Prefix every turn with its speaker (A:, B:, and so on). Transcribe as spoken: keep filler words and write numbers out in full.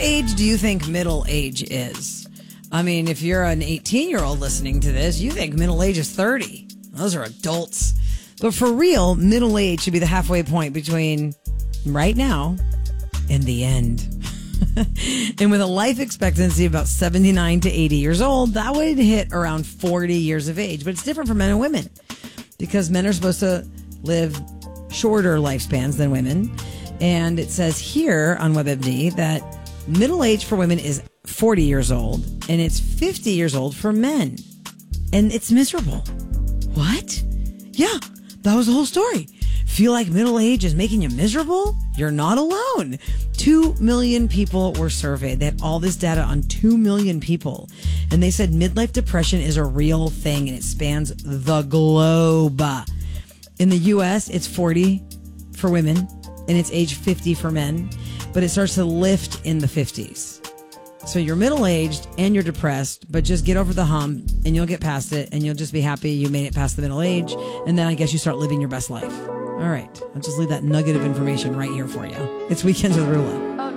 A: age do you think middle age is? I mean, if you're an eighteen-year-old listening to this, you think middle age is thirty. Those are adults. But for real, middle age should be the halfway point between right now and the end. And with a life expectancy of about seventy-nine to eighty years old, that would hit around forty years of age. But it's different for men and women because men are supposed to live shorter lifespans than women. And it says here on WebMD that middle age for women is forty years old and it's fifty years old for men. And it's miserable. What? Yeah, that was the whole story. Feel like middle age is making you miserable? You're not alone. Two million people were surveyed. They had all this data on two million people. And they said midlife depression is a real thing and it spans the globe. In the U S, it's forty for women and it's age fifty for men, but it starts to lift in the fifties. So you're middle-aged and you're depressed, but just get over the hump and you'll get past it and you'll just be happy you made it past the middle age. And then I guess you start living your best life. All right. I'll just leave that nugget of information right here for you. It's Weekends with Rula.